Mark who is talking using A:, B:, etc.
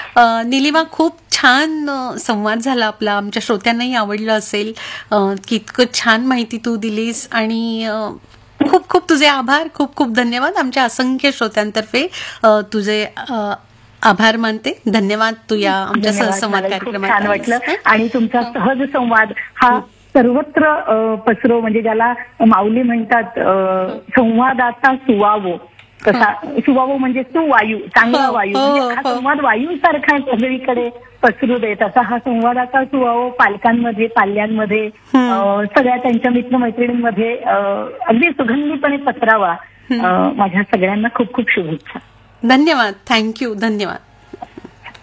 A: निलिमा, खूप छान संवाद झाला आपला. आमच्या श्रोत्यांनाही आवडलं असेल की इतकं छान माहिती तू दिलीस. आणि खूप खूप तुझे आभार, खूप खूप धन्यवाद. आमच्या असंख्य श्रोत्यांतर्फे तुझे आभार मानते. धन्यवाद. तू या आमच्या सहसंवाद कार्यक्रमात
B: छान वाटलं. आणि तुमचा सहज संवाद हा सर्वत्र पसरो, म्हणजे ज्याला माऊली म्हणतात संवादाचा सुवावो. तसा सुवावो म्हणजे सुवायू, चांगला वायू. म्हणजे हा संवाद वायूसारखा सगळीकडे पसरू दे, तसा हा संवादाचा सुवावो पालकांमध्ये, पाल्यांमध्ये, सगळ्या त्यांच्या मित्रमैत्रिणींमध्ये अगदी सुगंधीपणे पसरावा. माझ्या सगळ्यांना खूप खूप शुभेच्छा.
A: धन्यवाद. थँक्यू. धन्यवाद.